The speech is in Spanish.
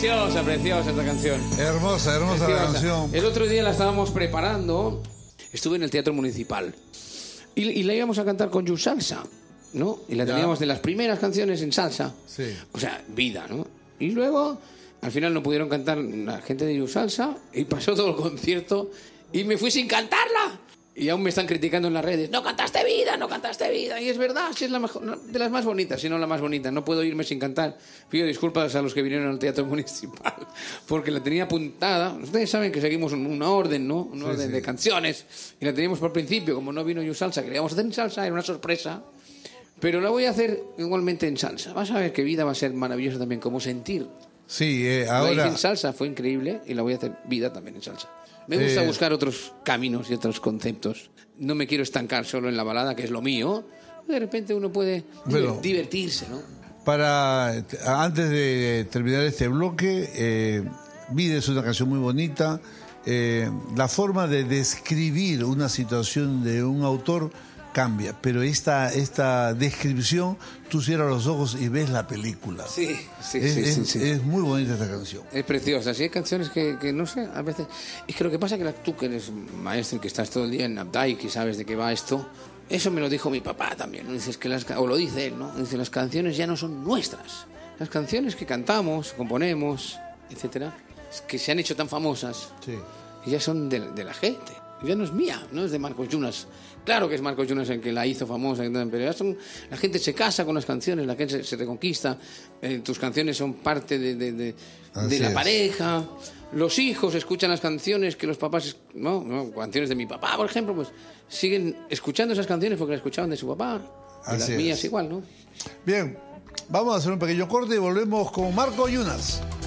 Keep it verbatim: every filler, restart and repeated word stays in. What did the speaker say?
Preciosa, preciosa esta canción. Hermosa, hermosa Preciosa. la canción. El otro día la estábamos preparando. Estuve en el Teatro Municipal. Y, y la íbamos a cantar con You Salsa, ¿no? Y la Ya. teníamos de las primeras canciones en salsa. Sí. O sea, vida, ¿no? Y luego, al final no pudieron cantar la gente de You Salsa. Y pasó todo el concierto. Y me fui sin cantarla. Y aún me están criticando en las redes. No cantaste vida, no cantaste vida. Y es verdad, sí es la mejor, no, de las más bonitas, si no la más bonita. No puedo irme sin cantar. Pido disculpas a los que vinieron al Teatro Municipal. Porque la tenía apuntada. Ustedes saben que seguimos un, una orden, ¿no? Un Sí, orden sí. de canciones. Y la teníamos por principio. Como no vino You Salsa, queríamos hacer en salsa. Era una sorpresa. Pero la voy a hacer igualmente en salsa. Vas a ver que vida va a ser maravillosa también. Como sentir. Sí, eh, La hice ahora... en salsa, fue increíble. Y la voy a hacer vida también en salsa. Me gusta Eh, buscar otros caminos y otros conceptos. No me quiero estancar solo en la balada, que es lo mío. De repente uno puede Bueno. divertirse, ¿no? Para antes de terminar este bloque, eh, Vida es una canción muy bonita. Eh, la forma de describir una situación de un autor cambia, pero esta esta descripción, tú cierras los ojos y ves la película. Sí, sí, es, sí, es- sí, sí. es muy bonita esta canción. Es preciosa. Sí, hay canciones que, que no sé, a veces... Es que lo que pasa es que la- tú que eres maestro y que estás todo el día en Updike y sabes de qué va esto, eso me lo dijo mi papá también, ¿no? Dices que las, ca- o lo dice él, ¿no? Dice, las canciones ya no son nuestras. Las canciones que cantamos, componemos, etcétera, es que se han hecho tan famosas, Sí. y ya son de, de la gente. Ya no es mía, no es de Marcos Yunas. Claro que es Marcos Yunas el que la hizo famosa, pero ya son, la gente se casa con las canciones, la gente se, se reconquista, eh, tus canciones son parte de, de, de, Así de la es. pareja, los hijos escuchan las canciones que los papás, no, no, canciones de mi papá, por ejemplo, pues siguen escuchando esas canciones porque las escuchaban de su papá, y las Así es. mías igual, ¿no? Bien, vamos a hacer un pequeño corte y volvemos con Marco Yunas.